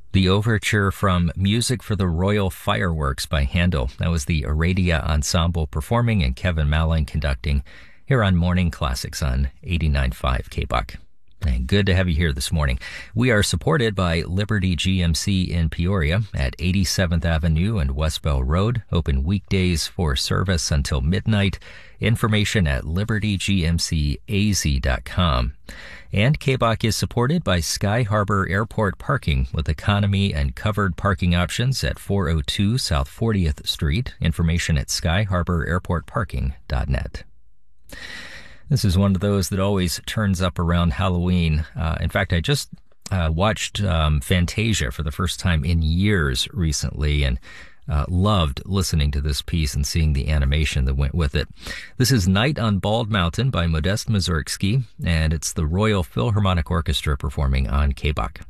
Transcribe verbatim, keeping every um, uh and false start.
The overture from Music for the Royal Fireworks by Handel. That was the Aradia Ensemble performing and Kevin Malling conducting here on Morning Classics on eighty-nine point five K B O C. And good to have you here this morning. We are supported by Liberty G M C in Peoria at eighty-seventh Avenue and West Bell Road. Open weekdays for service until midnight. Information at liberty g m c a z dot com. And K B O C is supported by Sky Harbor Airport Parking with economy and covered parking options at four oh two South fortieth Street. Information at sky harbor airport parking dot net. This is one of those that always turns up around Halloween. Uh, in fact, I just uh, watched um, Fantasia for the first time in years recently and uh, loved listening to this piece and seeing the animation that went with it. This is Night on Bald Mountain by Modest Mussorgsky, and it's the Royal Philharmonic Orchestra performing on K B O C.